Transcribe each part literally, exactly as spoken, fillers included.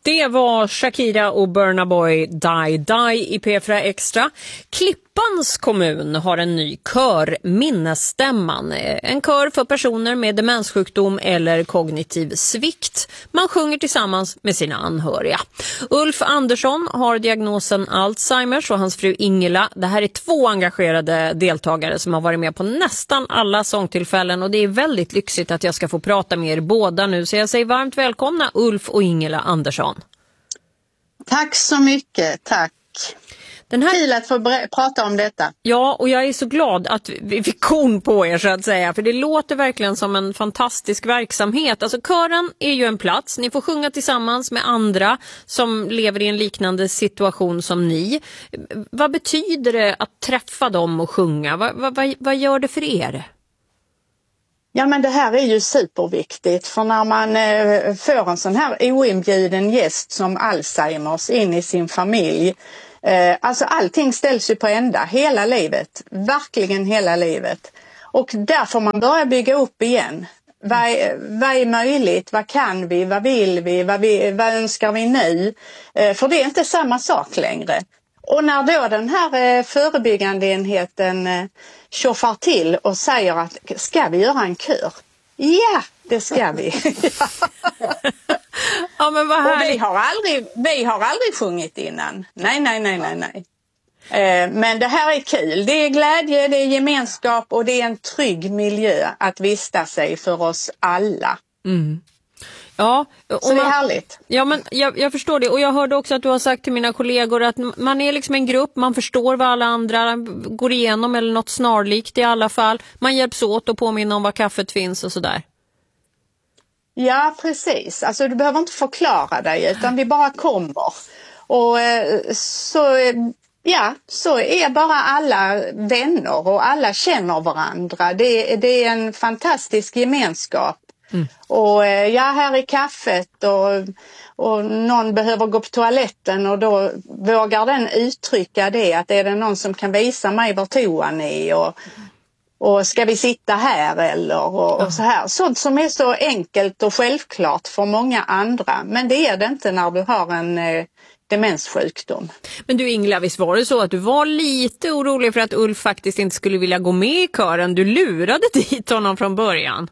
Det var Shakira och Burna Boy Die Die i P fyra Extra. Klippans kommun har en ny kör, Minnesstämman. En kör för personer med demenssjukdom eller kognitiv svikt. Man sjunger tillsammans med sina anhöriga. Ulf Andersson har diagnosen Alzheimers och hans fru Ingela. Det här är två engagerade deltagare som har varit med på nästan alla sångtillfällen. Och det är väldigt lyxigt att jag ska få prata med er båda nu. Så jag säger varmt välkomna Ulf och Ingela Andersson. Tack så mycket, tack. Den här... Kul att få ber- prata om detta. Ja, och jag är så glad att vi fick kon på er så att säga. För det låter verkligen som en fantastisk verksamhet. Alltså kören är ju en plats. Ni får sjunga tillsammans med andra som lever i en liknande situation som ni. Vad betyder det att träffa dem och sjunga? Vad, vad, vad gör det för er? Ja, men det här är ju superviktigt, för när man eh, får en sån här oinbjuden gäst som Alzheimers in i sin familj, eh, alltså allting ställs ju på ända hela livet, verkligen hela livet. Och där får man börja bygga upp igen. Vad är, vad är möjligt? Vad kan vi? Vad vill vi? Vad, vi, vad önskar vi nu? Eh, för det är inte samma sak längre. Och när då den här eh, förebyggande enheten eh, tjoffar till och säger att ska vi göra en kör? Ja, det ska vi. Ja, men vad härligt. Och vi har aldrig, vi har aldrig sjungit innan. Nej, nej, nej, nej, nej. Eh, men det här är kul. Det är glädje, det är gemenskap och det är en trygg miljö att vistas i för oss alla. Mm. Ja, och så det är man, härligt. Ja, men jag, jag förstår det. Och jag hörde också att du har sagt till mina kollegor att man är liksom en grupp, man förstår vad alla andra går igenom eller något snarlikt i alla fall. Man hjälps åt och påminner om var kaffet finns och sådär. Ja, precis. Alltså du behöver inte förklara dig utan vi bara kommer. Och så, ja, så är bara alla vänner och alla känner varandra. Det, det är en fantastisk gemenskap. Mm. Och ja, här är kaffet och, och någon behöver gå på toaletten och då vågar den uttrycka det, att är det någon som kan visa mig var toan är och, och ska vi sitta här eller och, och så här. Sånt som är så enkelt och självklart för många andra, men det är det inte när du har en eh, demenssjukdom. Men du Ingela, visst var det så att du var lite orolig för att Ulf faktiskt inte skulle vilja gå med i kören? Du lurade dit honom från början.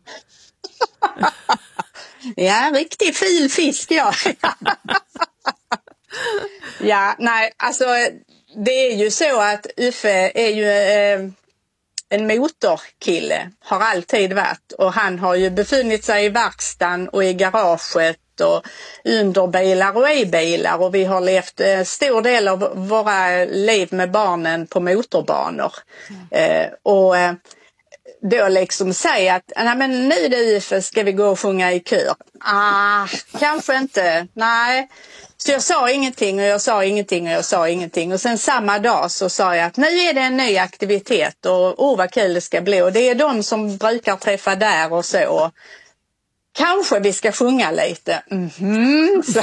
Ja, riktig filfisk, ja. Ja, nej, alltså det är ju så att Uffe är ju eh, en motorkille, har alltid varit, och han har ju befunnit sig i verkstaden och i garaget och under bilar och i bilar, och vi har levt eh, stor del av våra liv med barnen på motorbanor. Mm. Eh, och eh, då liksom säga att nej, men nu det ska vi gå och sjunga i kör. Ah, kanske inte. Nej. Så jag sa ingenting och jag sa ingenting och jag sa ingenting. Och sen samma dag så sa jag att nu är det en ny aktivitet och åh vad kul det ska bli. Och det är de som brukar träffa där och så. Kanske vi ska sjunga lite. Mm-hmm. Så.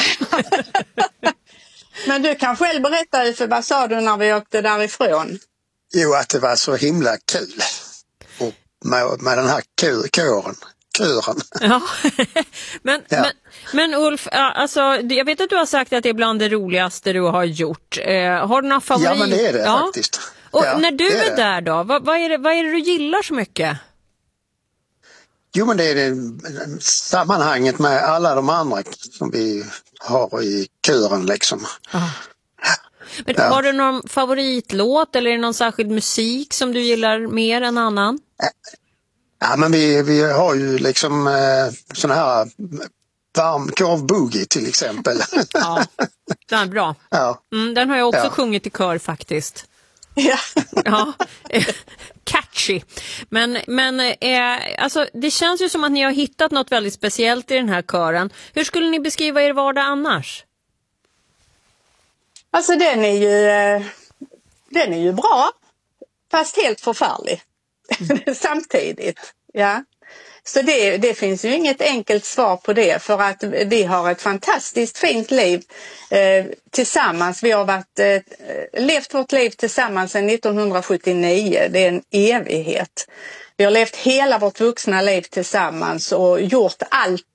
Men du kan själv berätta, för vad sa du när vi åkte därifrån? Jo, att det var så himla kul. Och med, med den här kö, kören. Kören. Ja. men, ja. men, men Ulf, alltså, jag vet att du har sagt att det är bland det roligaste du har gjort. Eh, har du några favoriter? Ja, men det är det ja. faktiskt. Och ja, när du är, är där då, vad, vad, är det, vad är det du gillar så mycket? Jo, men det är det sammanhanget med alla de andra som vi har i kören liksom. Ah. Men ja. Har du någon favoritlåt eller är det någon särskild musik som du gillar mer än annan? Ja, men vi, vi har ju liksom eh, sån här varm korvboogie till exempel. Ja, den är bra. Ja. Mm, den har jag också ja. sjungit i kör faktiskt. Ja. Ja. Catchy. Men, men eh, alltså, det känns ju som att ni har hittat något väldigt speciellt i den här kören. Hur skulle ni beskriva er vardag annars? Alltså den är ju, den är ju bra, fast helt förfärlig mm. samtidigt. Ja. Så det, det finns ju inget enkelt svar på det, för att vi har ett fantastiskt fint liv eh, tillsammans. Vi har varit, eh, levt vårt liv tillsammans sedan nittonhundrasjuttionio, det är en evighet. Vi har levt hela vårt vuxna liv tillsammans och gjort allt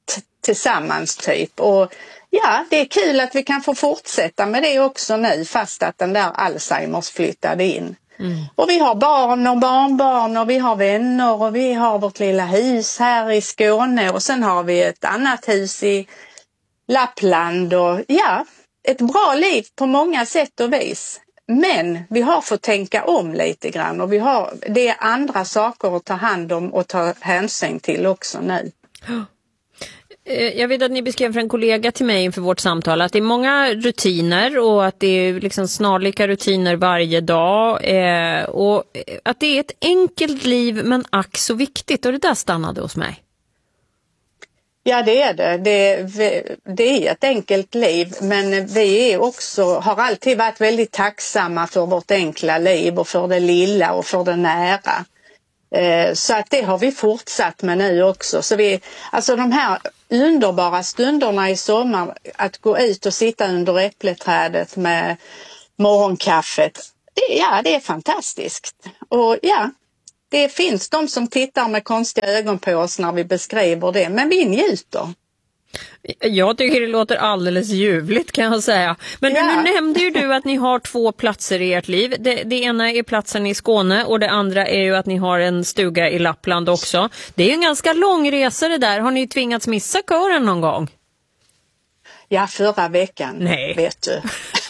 tillsammans typ. Och ja, det är kul att vi kan få fortsätta med det också nu fast att den där Alzheimers flyttade in. Mm. Och vi har barn och barnbarn och vi har vänner och vi har vårt lilla hus här i Skåne och sen har vi ett annat hus i Lappland och ja, ett bra liv på många sätt och vis. Men vi har fått tänka om lite grann och vi har, det är andra saker att ta hand om och ta hänsyn till också nu. Jag vet att ni beskrev för en kollega till mig inför vårt samtal att det är många rutiner och att det är liksom snarlika rutiner varje dag eh, och att det är ett enkelt liv men ack så viktigt och det där stannade hos mig. Ja, det är det. Det, det är ett enkelt liv men vi är också, har alltid varit väldigt tacksamma för vårt enkla liv och för det lilla och för det nära. Så att det har vi fortsatt med nu också. Så vi, alltså de här underbara stunderna i sommar, att gå ut och sitta under äppleträdet med morgonkaffet, det, ja, det är fantastiskt. Och ja, det finns de som tittar med konstiga ögon på oss när vi beskriver det, men vi njuter. Jag tycker det låter alldeles ljuvligt kan jag säga. Men ja. Nu nämnde ju du att ni har två platser i ert liv. Det, det ena är platsen i Skåne och det andra är ju att ni har en stuga i Lappland också. Det är ju en ganska lång resa det där. Har ni tvingats missa kören någon gång? Ja, förra veckan. Nej. Vet du.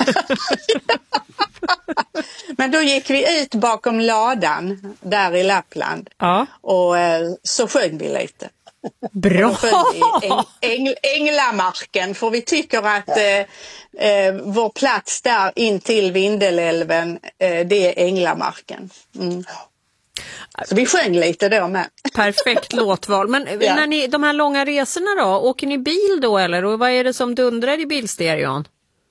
Men då gick vi ut bakom ladan där i Lappland. Ja. Och så sjöng vi lite. Bra! Äng, äng, Änglamarken, för vi tycker att eh, eh, vår plats där in till Vindelälven, eh, det är Änglamarken. Mm. Så vi sjöng lite då med. Perfekt låtval. Men ja. När ni, de här långa resorna då, åker ni bil då eller? Och vad är det som dundrar i bilstereon?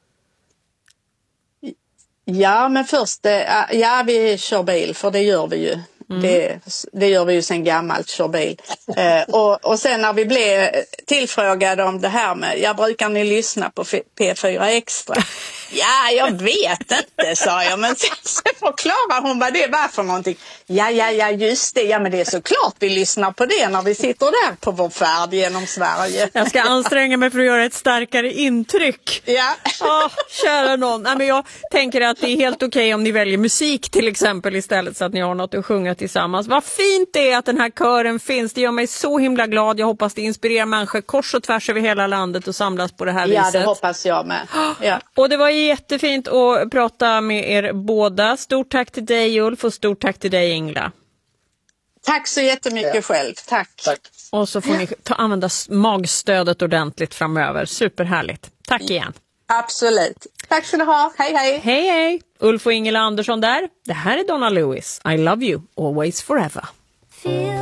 Ja, men först, ja vi kör bil för det gör vi ju. Mm. Det, det gör vi ju sen gammalt, kör bil. Eh, och, och sen när vi blev tillfrågade om det här med, jag brukar ni lyssna på P fyra Extra? Ja, jag vet inte, sa jag. Men sen så förklarar hon vad det var för någonting. Ja, ja, ja, just det. Ja, men det är såklart vi lyssnar på det när vi sitter där på vår färd genom Sverige. Jag ska anstränga mig för att göra ett starkare intryck. Ja. Åh, kära någon. Nej, men jag tänker att det är helt okej okay om ni väljer musik till exempel istället så att ni har något att sjunga tillsammans. Vad fint det är att den här kören finns. Det gör mig så himla glad. Jag hoppas det inspirerar människor kors och tvärs över hela landet och samlas på det här ja, viset. Ja, det hoppas jag med. Ja. Och det var jättefint att prata med er båda. Stort tack till dig Ulf och stort tack till dig Ingela. Tack så jättemycket ja. själv. Tack. Tack. Och så får ni ta, använda magstödet ordentligt framöver. Superhärligt. Tack igen. Absolut. Tack ska du ha. Hej hej. Hej hej. Ulf och Ingela Andersson där. Det här är Donna Lewis. I love you always forever.